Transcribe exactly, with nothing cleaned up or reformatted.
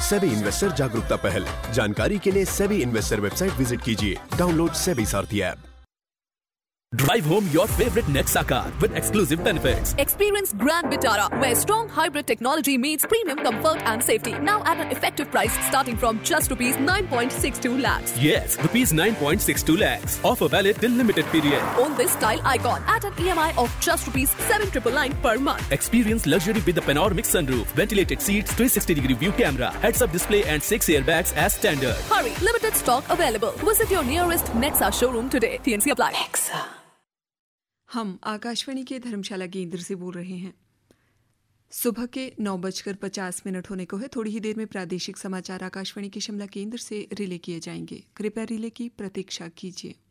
SEBI investor जागरूकता पहल। जानकारी के लिए सेबी इन्वेस्टर वेबसाइट विजिट कीजिए। Download SEBI Sarathi app. Drive home your favorite Nexa car with exclusive benefits. Experience Grand Vitara, where strong hybrid technology meets premium comfort and safety. Now at an effective price starting from just rupees nine point six two lakhs. Yes, rupees nine point six two lakhs. Offer valid till limited period. Own this style icon at an E M I of just rupees seven nine nine nine per month. Experience luxury with the panoramic sunroof, ventilated seats, three sixty degree view camera, heads-up display and six airbags as standard. Hurry, limited stock available. Visit your nearest Nexa showroom today. T N C apply. Nexa. हम आकाशवाणी के धर्मशाला केंद्र से बोल रहे हैं। सुबह के नौ बजकर पचास मिनट होने को है। थोड़ी ही देर में प्रादेशिक समाचार आकाशवाणी के शिमला केंद्र से रिले किए जाएंगे। कृपया रिले की प्रतीक्षा कीजिए।